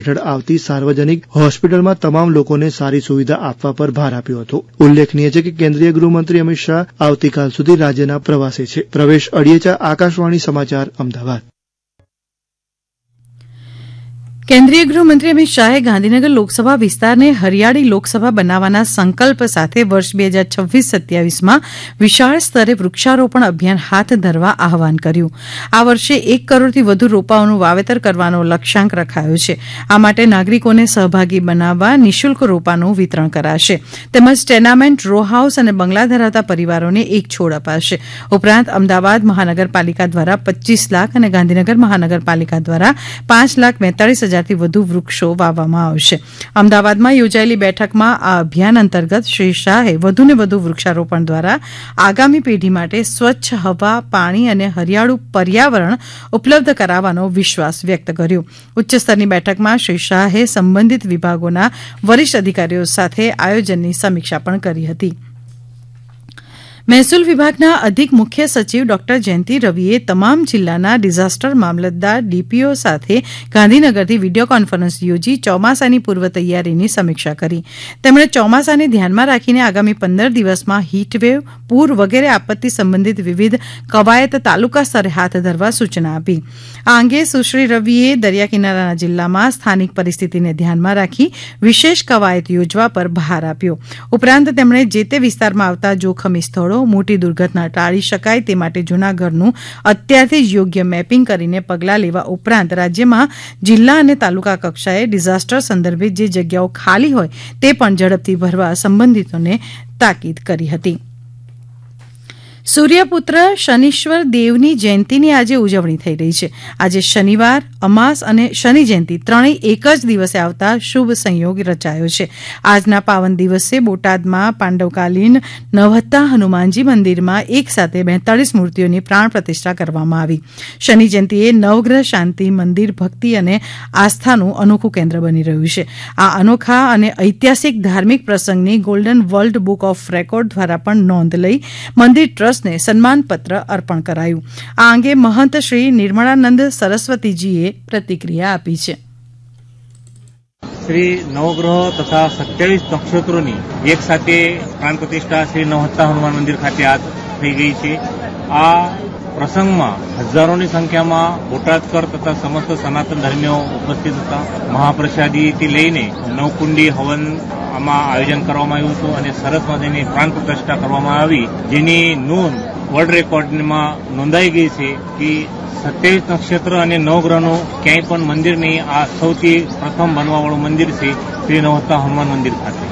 હેઠળ આવતી સાર્વજનિક હોસ્પિટલમાં તમામ લોકોને સારી સુવિધા આપવા પર ભાર આપ્યો હતો. ઉલ્લેખનીય છે કે કેન્દ્રીય ગૃહમંત્રી અમિત શાહ આવતીકાલ સુધી રાજ્યના પ્રવાસે છે. પ્રવેશ અડિયેચા, આકાશવાણી સમાચાર, અમદાવાદ. કેન્દ્રીય ગૃહમંત્રી અમિત શાહે ગાંધીનગર લોકસભા વિસ્તારને હરિયાળી લોકસભા બનાવવાના સંકલ્પ સાથે વર્ષ 2026-27માં વિશાળ સ્તરે વૃક્ષારોપણ અભિયાન હાથ ધરવા આહવાન કર્યું. આ વર્ષે 1 કરોડથી વધુ રોપાઓનું વાવેતર કરવાનો લક્ષ્યાંક રખાયો છે. આ માટે નાગરિકોને સહભાગી બનાવવા નિઃશુલ્ક રોપાનું વિતરણ કરાશે. તેમજ ટેનામેન્ટ, રો હાઉસ અને બંગલા ધરાવતા પરિવારોને 1 છોડ અપાશે. ઉપરાંત અમદાવાદ મહાનગરપાલિકા દ્વારા 25 લાખ અને ગાંધીનગર મહાનગરપાલિકા દ્વારા 5,42,000 થી વધુ વૃક્ષો વાવવામાં આવશે. અમદાવાદમાં યોજાયેલી બેઠકમાં આ અભિયાન અંતર્ગત શ્રી શાહે વધુને વધુ વૃક્ષારોપણ દ્વારા આગામી પેઢી માટે સ્વચ્છ હવા, પાણી અને હરિયાળું પર્યાવરણ ઉપલબ્ધ કરાવવાનો વિશ્વાસ વ્યક્ત કર્યો. ઉચ્ચસ્તરની બેઠકમાં શ્રી શાહે સંબંધિત વિભાગોના વરિષ્ઠ અધિકારીઓ સાથે આયોજનની સમીક્ષા પણ કરી હતી. મહેસૂલ વિભાગના અધિક મુખ્ય સચિવ ડોક્ટર જયંતિ રવિએ તમામ જિલ્લાના ડિઝાસ્ટર મામલતદાર, ડીપીઓ સાથે ગાંધીનગરથી વિડીયો કોન્ફરન્સ યોજી ચોમાસાની પૂર્વ તૈયારીની સમીક્ષા કરી. તેમણે ચોમાસાને ધ્યાનમાં રાખીને આગામી 15 દિવસમાં હીટવેવ, પૂર વગેરે આપત્તિ સંબંધિત વિવિધ કવાયત તાલુકા સ્તરે હાથ ધરવા સૂચના આપી. આ અંગે સુશ્રી રવિએ દરિયાકિનારાના જિલ્લામાં સ્થાનિક પરિસ્થિતિને ધ્યાનમાં રાખી વિશેષ કવાયત યોજવા પર ભાર આપ્યો. ઉપરાંત તેમણે જે તે વિસ્તારમાં આવતા જોખમી સ્થળો, મોટી દુર્ઘટના ટાળી શકાય તે માટે જૂના ઘરનું અત્યારથી જ યોગ્ય મેપિંગ કરીને પગલાં લેવા ઉપરાંત રાજ્યમાં જિલ્લા અને તાલુકા કક્ષાએ ડિઝાસ્ટર સંદર્ભે જે જગ્યાઓ ખાલી હોય તે પણ ઝડપથી ભરવા સંબંધિતોને તાકીદ કરી હતી. સૂર્યપુત્ર શનીશ્વર દેવની જયંતીની આજે ઉજવણી થઈ રહી છે. આજે શનિવાર, અમાસ અને શનિ જયંતી ત્રણેય એક જ દિવસે આવતા શુભ સંયોગ રચાયો છે. આજના પાવન દિવસે બોટાદમાં પાંડવકાલીન નવહત્તા હનુમાનજી મંદિરમાં એક સાથે 42 મૂર્તિઓની પ્રાણ પ્રતિષ્ઠા કરવામાં આવી. શનિ જયંતીએ નવગ્રહ શાંતિ મંદિર ભક્તિ અને આસ્થાનું અનોખું કેન્દ્ર બની રહ્યું છે. આ અનોખા અને ઐતિહાસિક ધાર્મિક પ્રસંગની golden world book of record દ્વારા પણ નોંધ લઈ મંદિર ટ્રસ્ટને સન્માનપત્ર અર્પણ કરાયું. આ અંગે મહંત શ્રી નિર્મળાનંદ સરસ્વતીજીએ પ્રતિક્રિયા આપી છે. શ્રી નવગ્રહ તથા 27 નક્ષત્રોની એક સાથે પ્રાણ પ્રતિષ્ઠા શ્રી નવહત્તા હનુમાન મંદિર ખાતે આ થઈ ગઈ છે. આ પ્રસંગમાં હજારોની સંખ્યામાં બોટાદકર તથા સમસ્ત સનાતન ધર્મીઓ ઉપસ્થિત હતા. મહાપ્રસાદીથી લઈને નવકુંડી હવન આમાં આયોજન કરવામાં આવ્યું હતું અને સરસ મજાની પ્રાણ પ્રતિષ્ઠા કરવામાં આવી, જેની નોંધ વર્લ્ડ રેકોર્ડમાં નોંધાઈ ગઈ છે કે 27 નક્ષત્ર અને નવગ્રહનું ક્યાંય પણ મંદિર નહીં. આ સૌથી પ્રથમ બનવાવાળું મંદિર છે શ્રી નવહત્તા હનુમાન મંદિર ખાતે.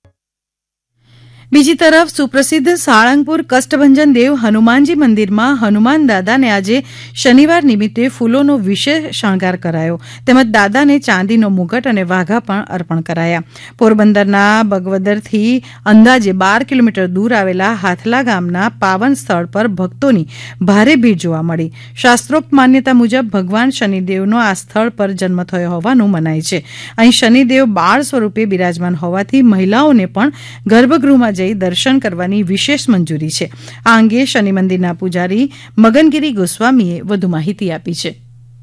બીજી તરફ સુપ્રસિદ્ધ સાળંગપુર કષ્ટભંજન દેવ હનુમાનજી મંદિરમાં હનુમાન દાદાને આજે શનિવાર નિમિત્તે ફૂલોનો વિશેષ શણગાર કરાયો. તેમજ દાદાને ચાંદીનો મુગટ અને વાઘા પણ અર્પણ કરાયા. પોરબંદરના બગવદરથી અંદાજે 12 કિલોમીટર દૂર આવેલા હાથલા ગામના પાવન સ્થળ પર ભક્તોની ભારે ભીડ જોવા મળી. શાસ્ત્રોક્ત માન્યતા મુજબ ભગવાન શનિદેવનો આ સ્થળ પર જન્મ થયો હોવાનું મનાય છે. અહીં શનિદેવ બાળ સ્વરૂપે બિરાજમાન હોવાથી મહિલાઓને પણ ગર્ભગૃહમાં દર્શન કરવાની વિશેષ મંજૂરી છે. આ અંગે શનિ મંદિરના પૂજારી મગનગીરી ગોસ્વામીએ વધુ માહિતી આપી છે.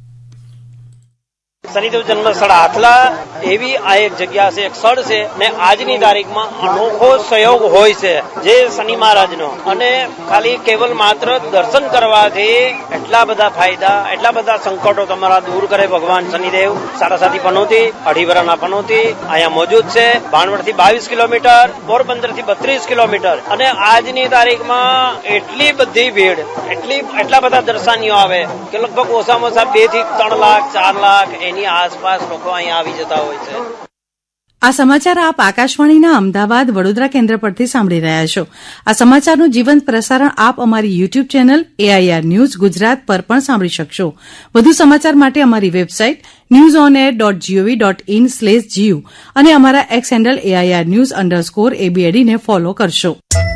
શનિદેવ જન્મ સ્થળ હાથલા એવી આ એક જગ્યા છે, એક સ્થળ છે ને આજની તારીખમાં અનોખો સહયોગ હોય છે જે શનિ મહારાજનો, અને ખાલી કેવલ માત્ર દર્શન કરવાથી એટલા બધા ફાયદા, એટલા બધા સંકટો તમારા દૂર કરે ભગવાન શનિદેવ. સારાસાતી પનોતી, અઢીવરાના પનોતી અહીંયા મોજૂદ છે. ભાણવડથી 22 કિલોમીટર, પોરબંદરથી 32 કિલોમીટર, અને આજની તારીખમાં એટલી બધી ભીડ, એટલા બધા દર્શનીઓ આવે કે લગભગ ઓછામાં ઓછા 2 થી 3 લાખ 4 લાખ એની આસપાસ લોકો અહીંયા આવી જતા હોય છે. આ સમાચાર આપ આકાશવાણીના અમદાવાદ, વડોદરા કેન્દ્ર પરથી સાંભળી રહ્યા છો. આ સમાચારનું જીવંત પ્રસારણ આપ અમારી YouTube channel AIR news Gujarat પર પણ સાંભળી શકશો. વધુ સમાચાર માટે અમારી વેબસાઇટ newsonair.gov.in/gu અને અમારા એક્સ હેન્ડલ AIR_news_ABAD ને ફોલો કરશો.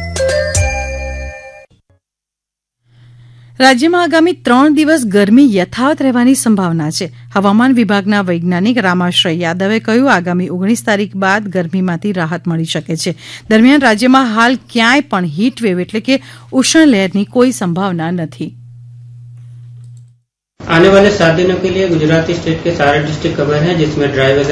રાજ્યમાં આગામી 3 દિવસ ગરમી યથાવત રહેવાની સંભાવના છે. હવામાન વિભાગના વૈજ્ઞાનિક રામાશ્રય યાદવે કહ્યું, આગામી 19 તારીખ બાદ ગરમીમાંથી રાહત મળી શકે છે. દરમિયાન રાજ્યમાં હાલ ક્યાંય પણ હીટવેવ એટલે કે ઉષ્ણ લહેરની કોઈ સંભાવના નથી. आने वाले 7 दिनों के लिए गुजराती स्टेट के सारे डिस्ट्रिक्ट कवर हैं, जिसमें ड्राई